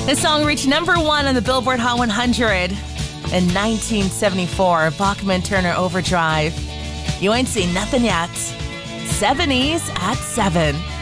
This song reached number 1 on the Billboard Hot 100 in 1974. Bachman Turner Overdrive. You ain't seen nothing yet. 70s at 7.